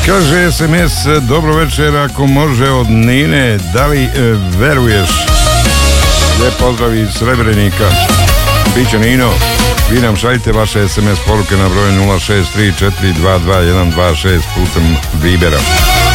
Kaže SMS, dobro večer, ako može od Nine, da li veruješ? Lijep pozdrav iz Srebrenika. Biće Nino. Vi nam šaljite vaše SMS poruke na broj 0634222126 putem Vibera.